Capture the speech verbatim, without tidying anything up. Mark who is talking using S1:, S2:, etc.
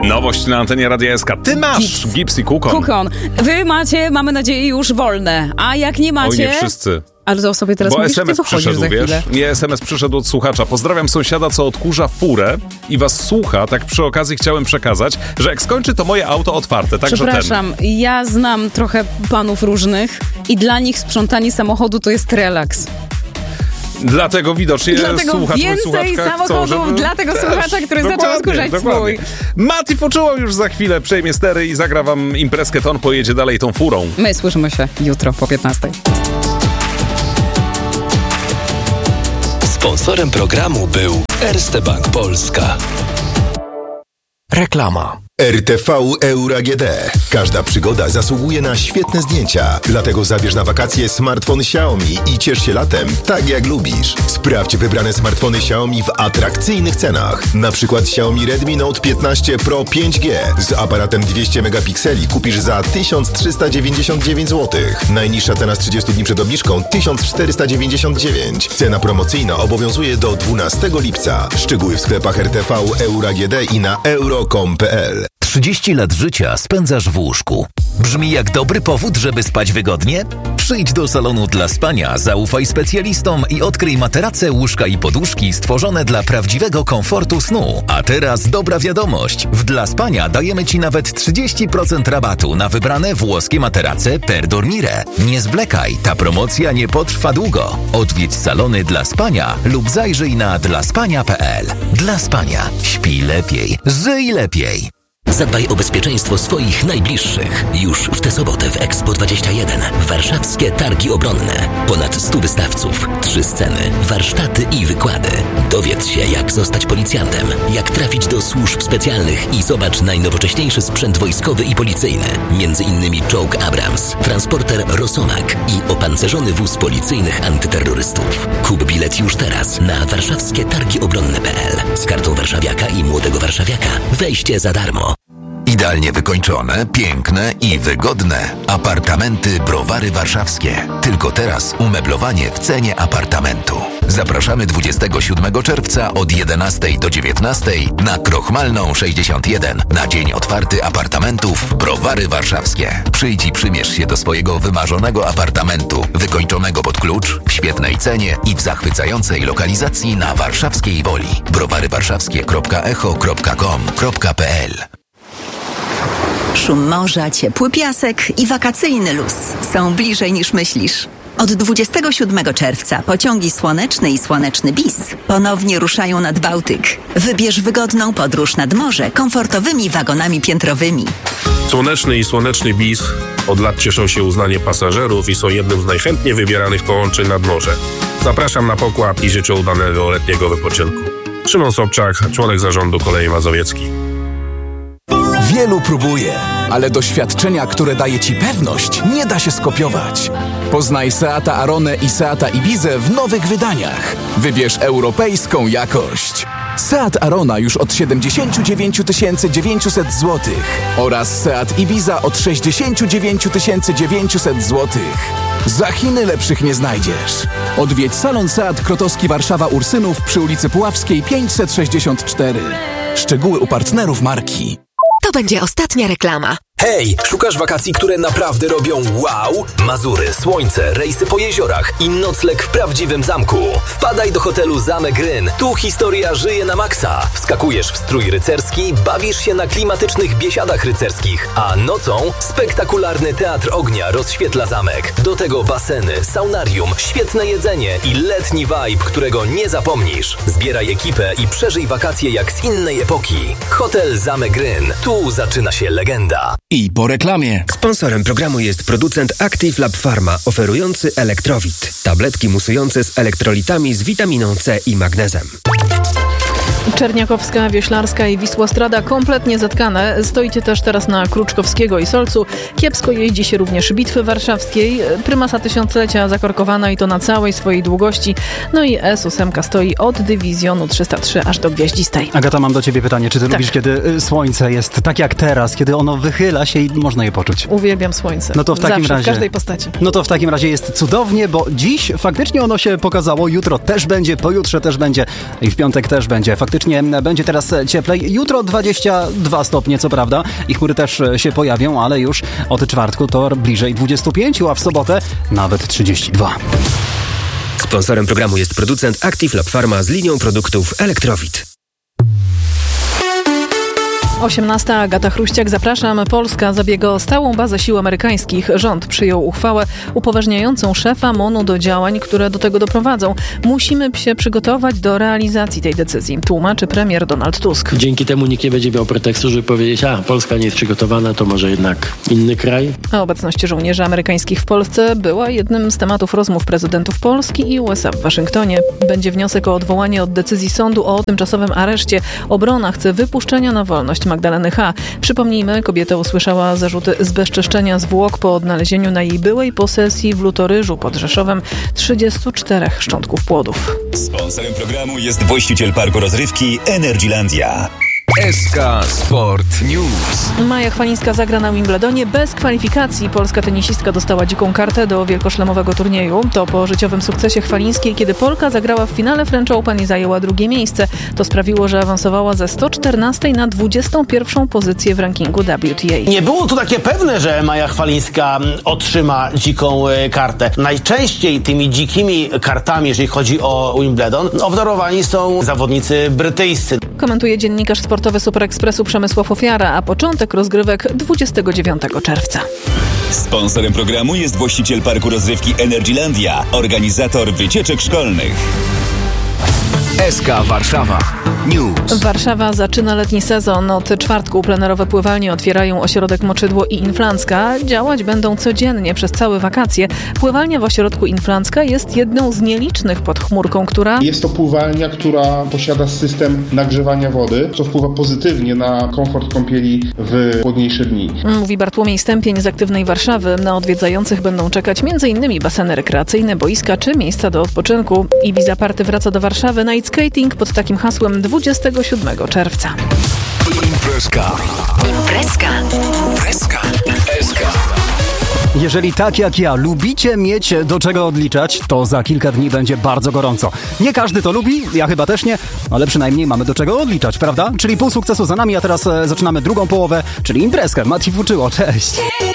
S1: Nowość na antenie Radia S K. Ty masz Gips, Gips i Kukon.
S2: Kukon. Wy macie, mamy nadzieję, już wolne. A jak nie macie...
S1: Oj, nie wszyscy.
S2: Ale to o sobie teraz
S1: Bo
S2: mówisz,
S1: es em es
S2: ty
S1: przyszedł,
S2: za
S1: wiesz?
S2: chwilę.
S1: Nie, es em es przyszedł od słuchacza. Pozdrawiam sąsiada, co odkurza furę i was słucha. Tak przy okazji chciałem przekazać, że jak skończy, to moje auto otwarte. Także
S2: Przepraszam, ten. ja znam trochę panów różnych i dla nich sprzątanie samochodu to jest relaks.
S1: Dlatego widocznie
S2: Dlatego
S1: słuchacz
S2: więcej samochodów
S1: chcą, żeby...
S2: dla tego
S1: Też.
S2: słuchacza, który
S1: Dokładnie,
S2: zaczął odkurzać
S1: dokładnie.
S2: swój.
S1: Mati Fuczuło już za chwilę przejmie stery i zagra wam imprezkę, to on pojedzie dalej tą furą.
S2: My słyszymy się jutro po piętnastej.
S3: Sponsorem programu był Erste Bank Polska.
S4: Reklama.
S5: R T V Euro A G D. Każda przygoda zasługuje na świetne zdjęcia. Dlatego zabierz na wakacje smartfon Xiaomi i ciesz się latem tak jak lubisz. Sprawdź wybrane smartfony Xiaomi w atrakcyjnych cenach. Na przykład Xiaomi Redmi Note piętnaście Pro pięć G z aparatem dwieście megapikseli kupisz za tysiąc trzysta dziewięćdziesiąt dziewięć złotych. Najniższa cena z trzydziestu dni przed obniżką tysiąc czterysta dziewięćdziesiąt dziewięć. Cena promocyjna obowiązuje do dwunastego lipca. Szczegóły w sklepach R T V Euro A G D i na euro kropka com kropka p l.
S3: trzydzieści lat życia spędzasz w łóżku. Brzmi jak dobry powód, żeby spać wygodnie? Przyjdź do salonu dla spania, zaufaj specjalistom i odkryj materace, łóżka i poduszki stworzone dla prawdziwego komfortu snu. A teraz dobra wiadomość. W Dla Spania dajemy Ci nawet trzydzieści procent rabatu na wybrane włoskie materace per dormire. Nie zwlekaj, ta promocja nie potrwa długo. Odwiedź salony Dla Spania lub zajrzyj na dla spania kropka p l. Dla Spania. Śpij lepiej. Żyj lepiej.
S6: Zadbaj o bezpieczeństwo swoich najbliższych. Już w tę sobotę w Expo dwadzieścia jeden. Warszawskie Targi Obronne. Ponad stu wystawców, trzy sceny, warsztaty i wykłady. Dowiedz się, jak zostać policjantem, jak trafić do służb specjalnych i zobacz najnowocześniejszy sprzęt wojskowy i policyjny. Między innymi czołg Abrams, transporter Rosomak i opancerzony wóz policyjnych antyterrorystów. Kup bilet już teraz na warszawskie targi obronne kropka p l. Z kartą warszawiaka i młodego warszawiaka. Wejście za darmo.
S3: Idealnie wykończone, piękne i wygodne. Apartamenty Browary Warszawskie. Tylko teraz umeblowanie w cenie apartamentu. Zapraszamy dwudziestego siódmego czerwca od jedenastej do dziewiętnastej na Krochmalną sześćdziesiąt jeden na dzień otwarty apartamentów Browary Warszawskie. Przyjdź i przymierz się do swojego wymarzonego apartamentu, wykończonego pod klucz, w świetnej cenie i w zachwycającej lokalizacji na warszawskiej Woli. browary warszawskie kropka echo kropka com kropka p l.
S7: Szum morza, ciepły piasek i wakacyjny luz są bliżej niż myślisz. Od dwudziestego siódmego czerwca pociągi Słoneczny i Słoneczny Bis ponownie ruszają nad Bałtyk. Wybierz wygodną podróż nad morze komfortowymi wagonami piętrowymi.
S8: Słoneczny i Słoneczny Bis od lat cieszą się uznaniem pasażerów i są jednym z najchętniej wybieranych połączeń nad morze. Zapraszam na pokład i życzę udanego letniego wypoczynku. Szymon Sobczak, członek zarządu Kolei Mazowieckiej.
S4: Wielu próbuje, ale doświadczenia, które daje Ci pewność, nie da się skopiować. Poznaj Seata Aronę i Seata Ibizę w nowych wydaniach. Wybierz europejską jakość. Seat Arona już od siedemdziesiąt dziewięć tysięcy dziewięćset złotych oraz Seat Ibiza od sześćdziesiąt dziewięć tysięcy dziewięćset złotych. Za Chiny lepszych nie znajdziesz. Odwiedź salon Seat Krotowski Warszawa Ursynów przy ulicy Puławskiej pięćset sześćdziesiąt cztery. Szczegóły u partnerów marki.
S9: To będzie ostatnia reklama.
S3: Hej, szukasz wakacji, które naprawdę robią wow? Mazury, słońce, rejsy po jeziorach i nocleg w prawdziwym zamku. Wpadaj do hotelu Zamek Ryn. Tu historia żyje na maksa. Wskakujesz w strój rycerski, bawisz się na klimatycznych biesiadach rycerskich, a nocą spektakularny teatr ognia rozświetla zamek. Do tego baseny, saunarium, świetne jedzenie i letni vibe, którego nie zapomnisz. Zbieraj ekipę i przeżyj wakacje jak z innej epoki. Hotel Zamek Ryn. Tu zaczyna się legenda.
S4: I po reklamie.
S10: Sponsorem programu jest producent Active Lab Pharma, oferujący Elektrowit. Tabletki musujące z elektrolitami z witaminą C i magnezem.
S11: Czerniakowska, Wioślarska i Wisłostrada kompletnie zatkane. Stoicie też teraz na Kruczkowskiego i Solcu. Kiepsko jeździ się również Bitwy Warszawskiej. Prymasa Tysiąclecia zakorkowana i to na całej swojej długości. No i S osiem stoi od dywizjonu trzysta trzy aż do Gwiaździstej.
S12: Agata, mam do ciebie pytanie. Czy ty tak. lubisz, kiedy słońce jest tak jak teraz, kiedy ono wychyla się i można je poczuć?
S11: Uwielbiam słońce.
S12: No to w takim
S11: Zawsze,
S12: razie,
S11: w każdej postaci.
S12: No to w takim razie jest cudownie, bo dziś faktycznie ono się pokazało, jutro też będzie, pojutrze też będzie i w piątek też będzie. Faktycznie będzie teraz cieplej. Jutro dwadzieścia dwa stopnie, co prawda. I chmury też się pojawią, ale już od czwartku to bliżej dwadzieścia pięć, a w sobotę nawet trzydzieści dwa.
S10: Sponsorem programu jest producent Active Lab Pharma z linią produktów Elektrowit.
S11: osiemnasta. Agata Chruściak, zapraszam. Polska zabiega o stałą bazę sił amerykańskich. Rząd przyjął uchwałę upoważniającą szefa M O N-u do działań, które do tego doprowadzą. Musimy się przygotować do realizacji tej decyzji, tłumaczy premier Donald Tusk.
S13: Dzięki temu nikt nie będzie miał pretekstu, żeby powiedzieć, a Polska nie jest przygotowana, to może jednak inny kraj.
S11: A obecność żołnierzy amerykańskich w Polsce była jednym z tematów rozmów prezydentów Polski i U S A w Waszyngtonie. Będzie wniosek o odwołanie od decyzji sądu o tymczasowym areszcie. Obrona chce wypuszczenia na wolność Magdaleny H. Przypomnijmy, kobieta usłyszała zarzuty zbezczeszczenia zwłok po odnalezieniu na jej byłej posesji w Lutoryżu pod Rzeszowem trzydziestu czterech szczątków płodów.
S14: Sponsorem programu jest właściciel parku rozrywki Energylandia.
S4: S K Sport News.
S11: Maja Chwalińska zagra na Wimbledonie bez kwalifikacji. Polska tenisistka dostała dziką kartę do wielkoszlemowego turnieju. To po życiowym sukcesie Chwalińskiej, kiedy Polka zagrała w finale French Open i zajęła drugie miejsce. To sprawiło, że awansowała ze sto czternastej na dwudziestą pierwszą pozycję w rankingu W T A.
S15: Nie było to takie pewne, że Maja Chwalińska otrzyma dziką kartę. Najczęściej tymi dzikimi kartami, jeżeli chodzi o Wimbledon, obdarowani są zawodnicy brytyjscy.
S11: Komentuje dziennikarz sportowy Super Expressu Przemysław Ofiara, a początek rozgrywek dwudziestego dziewiątego czerwca.
S14: Sponsorem programu jest właściciel parku rozrywki Energylandia, organizator wycieczek szkolnych.
S4: S K Warszawa News.
S11: Warszawa zaczyna letni sezon. Od czwartku plenerowe pływalnie otwierają ośrodek Moczydło i Inflancka. Działać będą codziennie przez całe wakacje. Pływalnia w ośrodku Inflancka jest jedną z nielicznych pod chmurką, która...
S16: Jest to pływalnia, która posiada system nagrzewania wody, co wpływa pozytywnie na komfort kąpieli w chłodniejsze dni.
S11: Mówi Bartłomiej Stępień z Aktywnej Warszawy. Na odwiedzających będą czekać m.in. baseny rekreacyjne, boiska czy miejsca do odpoczynku. Ibiza Party wraca do Warszawy. Night Skating pod takim hasłem dwudziestego siódmego czerwca.
S4: Imprezka.
S9: Imprezka.
S4: Imprezka. S K.
S12: Jeżeli tak jak ja lubicie mieć do czego odliczać, to za kilka dni będzie bardzo gorąco. Nie każdy to lubi, ja chyba też nie, ale przynajmniej mamy do czego odliczać, prawda? Czyli pół sukcesu za nami, a teraz e, zaczynamy drugą połowę, czyli imprezkę. Mati Fuczyło, cześć!